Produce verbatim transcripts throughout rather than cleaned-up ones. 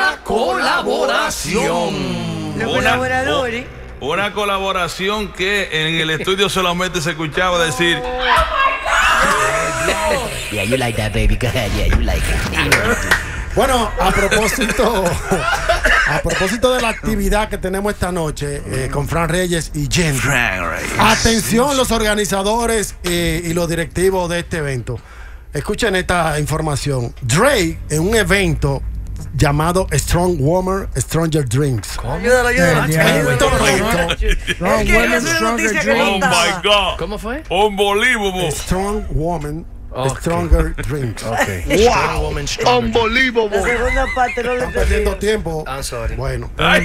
una colaboración. Los Una- colaboradores. Una colaboración que en el estudio solamente se escuchaba decir. Yeah, you like that, baby. Go ahead. Yeah, you like it. Bueno, a propósito, a propósito de la actividad que tenemos esta noche eh, con Fran Reyes y Jen. Fran Reyes. Atención los organizadores eh, y los directivos de este evento. Escuchen esta información. Drake en un evento llamado Strong Woman, Stronger Dreams. Ayúdalo, ayúdalo. En Puerto Rico, Es que esa es una noticia que Oh no my estaba. God. ¿Cómo fue? Unbelievable. Strong Woman, Okay. Stronger Dreams. Okay. Wow. Woman, stronger. La segunda parte no le Están perdiendo entendí. tiempo. I'm sorry. Bueno. Ay,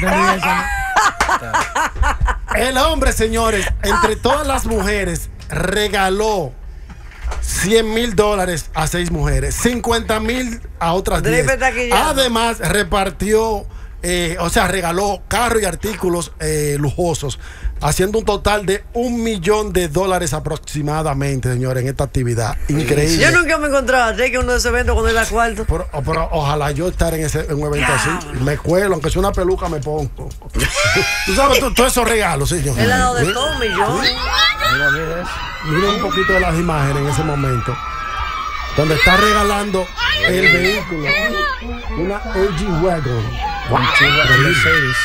El hombre, señores, entre todas las mujeres, regaló cien mil dólares a seis mujeres, cincuenta mil a otras Drake diez. está aquí ya. Además, repartió, eh, o sea, regaló carros y artículos eh, lujosos, haciendo un total de un millón de dólares aproximadamente, señores, en esta actividad. Increíble. Yo nunca me encontraba a Drake en uno de esos eventos cuando era cuarto. Pero, pero ojalá yo estar en, ese, en un evento así. Me cuelo, aunque sea una peluca, me pongo. Tú sabes, tú- todos esos regalos, señor. Él ha dado de todo un millón. Mira, mira eso. Miren un poquito de las imágenes en ese momento. Donde está regalando el vehículo. Una L G Wagon. Wow. Mercedes.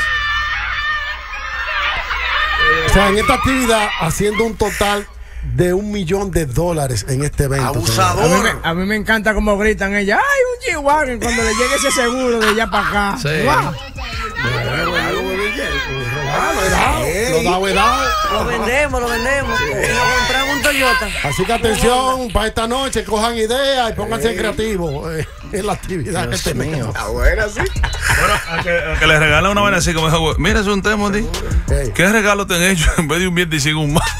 O sea, en esta actividad, haciendo un total de un millón de dólares en este evento. Abusador. señor. A mí, me, a mí me encanta como gritan ella, ¡ay, un G-Wagon! Cuando le llegue ese seguro de allá para acá. Sí. ¡Guau! Regalo, he dado, lo dado, he dado. Lo vendemos, lo vendemos. Y lo compramos un Toyota. Así que atención para esta noche, cojan ideas y pónganse creativos eh, en la actividad Dios que tenemos. Está buena, sí. Bueno, a que, a que le regala una vaina así como dijo, mira, es un tema, di. Ey. ¿Qué regalo te han hecho en vez de un bien y sin un mal?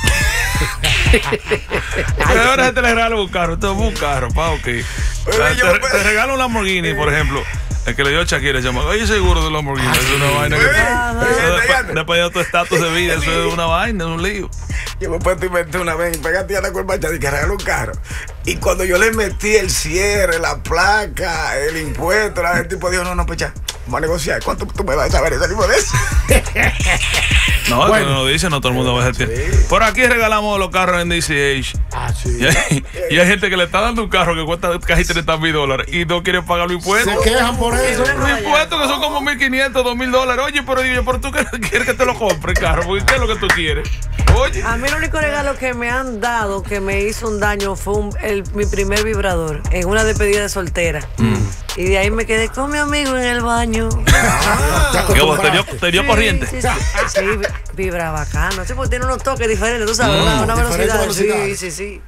Ahora gente le regala un carro, esto es un carro, pa, ok. Te, yo- te regala un Lamborghini, por ejemplo. El que le dio a Shakira, se llama, oye, seguro del Lamborghini. Es una vaina que. Ajá. Eso después, después de tu estatus de vida, eso es una vaina, es un lío. Yo me he puesto a inventar una vez y pegaste a la colbacha y que regaló un carro. Y cuando yo le metí el cierre, la placa, el impuesto, la- el tipo dijo, no, no, pues ya, vamos a negociar. ¿Cuánto tú me vas a saber ese tipo de eso? No, Bueno. eso no lo dice, no todo el mundo va a decir. Por aquí regalamos los carros en D C H. Ah, sí. Y hay, y hay gente que le está dando un carro que cuesta casi treinta mil dólares y no quiere pagar los impuestos. Se quejan por eso. Los impuestos que son como mil quinientos, dos mil dólares. Oye, pero, yo, pero tú qué- quieres que te lo compre el carro, porque ¿qué es lo que tú quieres? Oye. A mí el único regalo que me han dado que me hizo un daño fue un- el- mi primer vibrador en una despedida de soltera. Y de ahí me quedé con mi amigo en el baño. ¿Qué vos, ¿Te dio, te dio Sí, corriente? Sí, sí, sí, vi- vibra bacano. Sí, porque tiene unos toques diferentes, tú sabes, una, una diferentes velocidad. Sí, velocidades. sí, sí.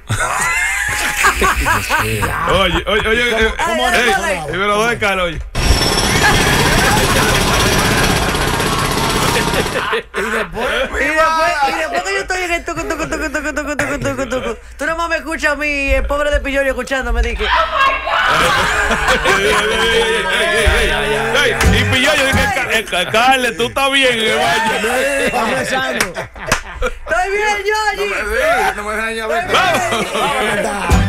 Oye, oye, oye. eh, ¿Cómo ey, es? ¿Cómo es? el vibrador de Carlos, oye. Y después, y después que yo estoy en el tucu, tucu, tucu, tucu, tucu, tucu, tucu, tucu, tú nomás me escuchas a mí, el pobre de Pillorio, escuchándome, dije. Ey, y pilló, yo dije, eh, Ca- Carles, tú estás bien en el baño. Está besando. Estoy bien, yo allí. No me dejan ya ver. Vamos. Verdad.